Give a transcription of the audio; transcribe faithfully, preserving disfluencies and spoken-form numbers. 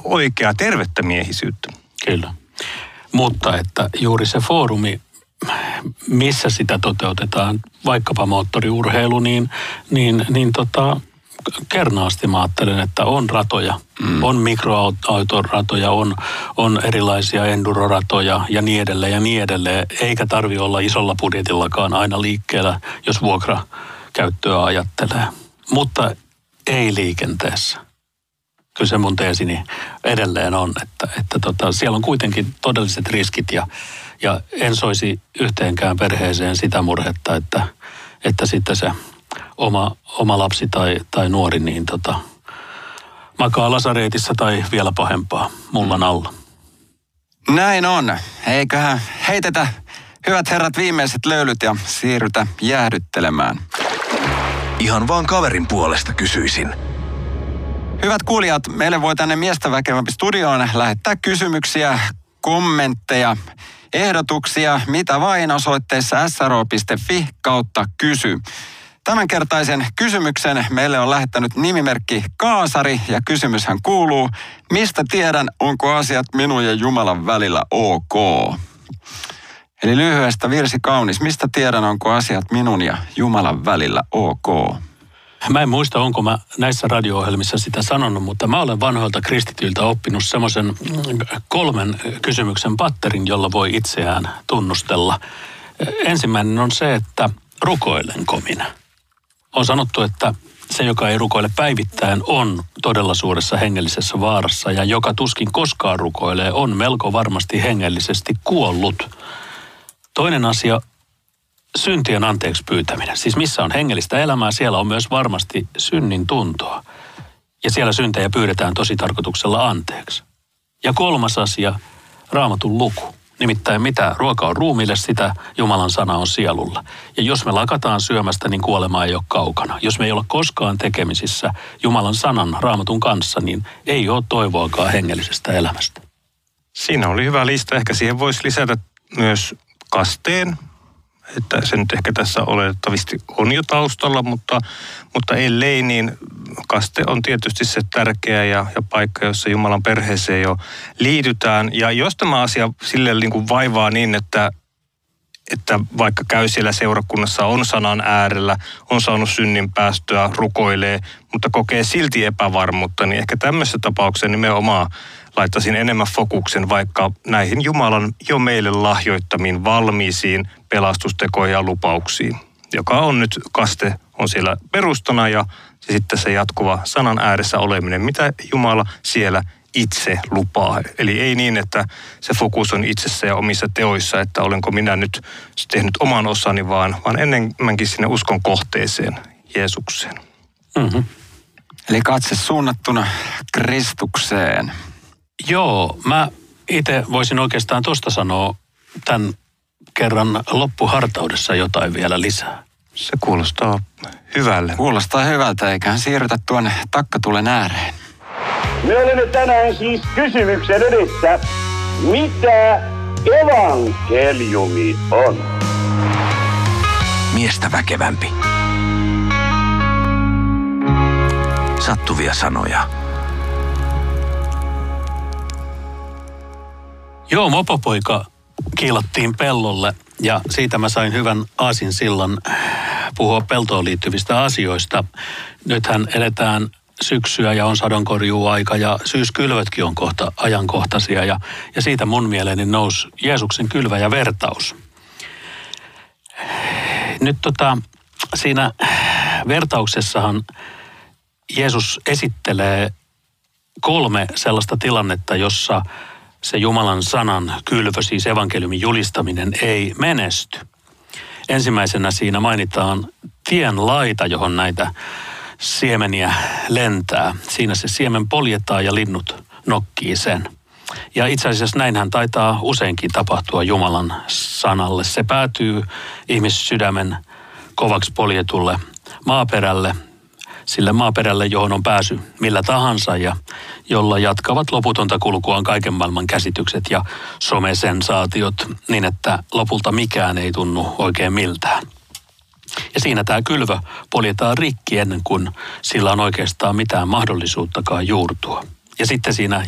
oikeaa tervettä miehisyyttä. Kyllä. Mutta että juuri se foorumi, missä sitä toteutetaan, vaikkapa moottoriurheilu, niin, niin, niin tota, kernaasti mä ajattelen, että on ratoja. Mm. On mikroautoratoja, on, on erilaisia enduroratoja ja niin edelleen ja niin edelleen. Eikä tarvi olla isolla budjetillakaan aina liikkeellä, jos vuokrakäyttöä ajattelee. Mutta ei liikenteessä. Kyllä se mun teesini edelleen on, että, että tota, siellä on kuitenkin todelliset riskit ja, ja en soisi yhteenkään perheeseen sitä murhetta, että, että sitten se oma, oma lapsi tai, tai nuori niin tota, makaa lasareetissa tai vielä pahempaa mullan alla. Näin on. Eiköhän heitetä hyvät herrat viimeiset löylyt ja siirrytä jäähdyttelemään. Ihan vaan kaverin puolesta kysyisin. Hyvät kuulijat, meille voi tänne Miestä väkevämpi studioon lähettää kysymyksiä, kommentteja, ehdotuksia, mitä vain osoitteessa s r o piste f i kautta kysy. Tämänkertaisen kysymyksen meille on lähettänyt nimimerkki Kaasari ja kysymyshän kuuluu, mistä tiedän, onko asiat minun ja Jumalan välillä ok? Eli lyhyestä virsi kaunis, mistä tiedän, onko asiat minun ja Jumalan välillä ok? Mä en muista, onko mä näissä radio-ohjelmissa sitä sanonut, mutta mä olen vanhoilta kristityiltä oppinut semmoisen kolmen kysymyksen patterin, jolla voi itseään tunnustella. Ensimmäinen on se, että rukoilenko minä? On sanottu, että se, joka ei rukoile päivittäin, on todella suuressa hengellisessä vaarassa ja joka tuskin koskaan rukoilee, on melko varmasti hengellisesti kuollut. Toinen asia, syntien anteeksi pyytäminen. Siis missä on hengellistä elämää, siellä on myös varmasti synnin tuntoa. Ja siellä syntejä pyydetään tosi tarkoituksella anteeksi. Ja kolmas asia, Raamatun luku. Nimittäin mitä ruoka on ruumiille, sitä Jumalan sana on sielulla. Ja jos me lakataan syömästä, niin kuolema ei ole kaukana. Jos me ei olla koskaan tekemisissä Jumalan sanan, Raamatun kanssa, niin ei ole toivoakaan hengellisestä elämästä. Siinä oli hyvä lista. Ehkä siihen voisi lisätä myös kasteen. Että se nyt ehkä tässä oletettavasti on jo taustalla, mutta, mutta ellei, niin kaste on tietysti se tärkeä ja, ja paikka, jossa Jumalan perheeseen jo liitytään. Ja jos tämä asia silleen niin kuin vaivaa niin, että, että vaikka käy siellä seurakunnassa, on sanan äärellä, on saanut synnin päästöä, rukoilee, mutta kokee silti epävarmuutta, niin ehkä tämmöisessä tapauksessa nimenomaan laittaisin enemmän fokuksen vaikka näihin Jumalan jo meille lahjoittamiin valmiisiin pelastustekoihin ja lupauksiin, joka on nyt kaste, on siellä perustana ja sitten se jatkuva sanan ääressä oleminen, mitä Jumala siellä itse lupaa. Eli ei niin, että se fokus on itsessä ja omissa teoissa, että olenko minä nyt tehnyt oman osani, vaan, vaan enemmänkin sinne uskon kohteeseen, Jeesukseen. Mm-hmm. Eli katse suunnattuna Kristukseen. Joo, mä itse voisin oikeastaan tuosta sanoa tämän kerran loppuhartaudessa jotain vielä lisää. Se kuulostaa hyvälle. Kuulostaa hyvältä, eiköhän siirrytä tuonne takkatulen ääreen. Me olemme tänään siis kysymyksen edessä, mitä evankeliumi on? Miestä väkevämpi. Sattuvia sanoja. Joo, mopopoika kiilattiin pellolle ja siitä mä sain hyvän aasinsillan puhua peltoon liittyvistä asioista. Nythän eletään syksyä ja on sadonkorjuuaika ja syyskylvötkin on kohta ajankohtaisia ja, ja siitä mun mieleeni nousi Jeesuksen kylvä ja vertaus. Nyt tota, siinä vertauksessahan Jeesus esittelee kolme sellaista tilannetta, jossa se Jumalan sanan kylvö, siis evankeliumin julistaminen, ei menesty. Ensimmäisenä siinä mainitaan tien laita, johon näitä siemeniä lentää. Siinä se siemen poljetaan ja linnut nokkii sen. Ja itse asiassa näinhän taitaa useinkin tapahtua Jumalan sanalle. Se päätyy ihmissydämen kovaksi poljetulle maaperälle, sille maaperälle, johon on pääsy millä tahansa ja jolla jatkavat loputonta kulkuaan kaiken maailman käsitykset ja somesensaatiot niin, että lopulta mikään ei tunnu oikein miltään. Ja siinä tämä kylvö poljetaan rikki ennen kuin sillä on oikeastaan mitään mahdollisuuttakaan juurtua. Ja sitten siinä